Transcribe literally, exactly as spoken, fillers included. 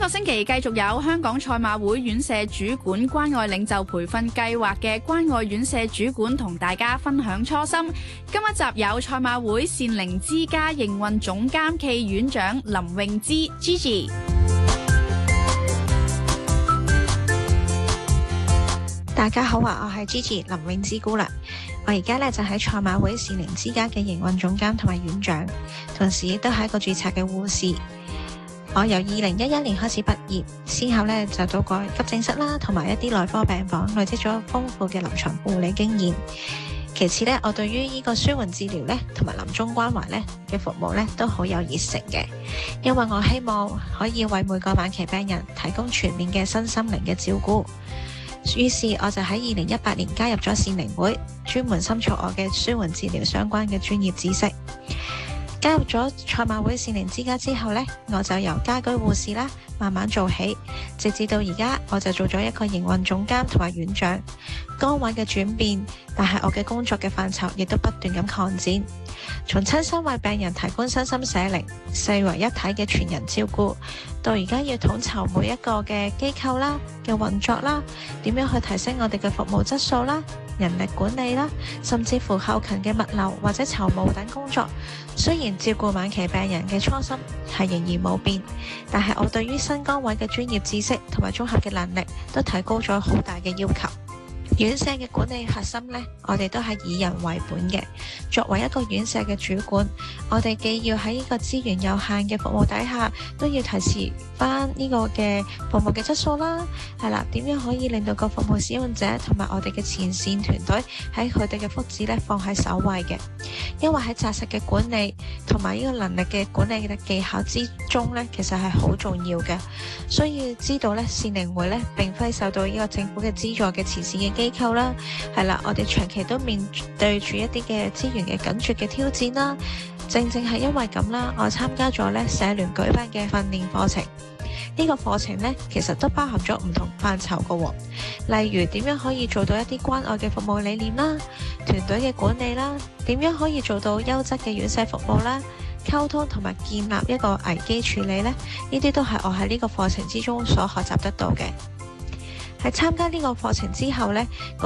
個星期繼續有香港賽馬會院舍主管關愛領袖培訓計劃嘅關愛院舍主管同大家分享初心。今一集有賽馬會善寧之家營運總監暨院長林詠芝 Gigi。 大家好啊，我係 Gigi 林詠芝姑娘。我而家咧就喺賽馬會善寧之家嘅營運總監同埋院長，同時亦都係一個註冊嘅護士。我由二零一一年開始畢業，先後咧就到過急症室啦，同埋一啲內科病房，累積咗豐富嘅臨床護理經驗。其次咧，我對於呢個舒緩治療咧，同埋臨終關懷咧嘅服務咧，都好有熱誠嘅。因為我希望可以為每個晚期病人提供全面嘅身心靈嘅照顧。於是我就喺二零一八年加入咗善寧會，專門深造我嘅舒緩治療相關嘅專業知識。加入咗賽馬會善寧之家之後呢，我就由家居護士啦慢慢做起，直至到而家我就做咗一個營運總監同埋院長。崗位嘅轉變，但係我嘅工作嘅範疇亦都不斷咁擴展，從親身為病人提供身心社靈四為一體嘅全人照顧，到而家要統籌每一個嘅機構啦嘅運作啦，點樣去提升我哋嘅服務質素啦、人力管理啦，甚至乎後勤嘅物流或者籌務等工作。雖然照顧晚期病人嘅初心係仍然冇變，但係我對於新崗位嘅專業知識同埋綜合嘅能力都提高咗好大嘅要求。院舍嘅管理核心呢，我哋都係以人為本嘅。作為一個院舍嘅主管，我哋既要喺呢個資源有限嘅服務底下，都要提示翻呢個嘅服務嘅質素啦。係啦，點樣可以令到個服務使用者同埋我哋嘅前線團隊喺佢哋嘅福祉呢放喺首位嘅。因為喺紮實嘅管理同埋呢個能力嘅管理嘅技巧之中呢，其實係好重要嘅。需要知道呢，善寧會呢並非受到呢個政府嘅資助嘅慈善嘅機構啦，係啦，我哋長期都面對住一啲嘅資源嘅緊絀嘅挑戰啦。正正係因為咁啦，我參加咗呢社聯舉辦嘅訓練課程。呢個課程呢，其實都包含咗唔同範疇嘅喎，例如點樣可以做到一啲關愛嘅服務理念啦，團隊嘅管理啦，點樣可以做到優質嘅院舍服務啦，溝通同埋建立一個危機處理呢，呢啲都係我喺呢個課程之中所學習得到嘅。喺參加呢個課程之後呢，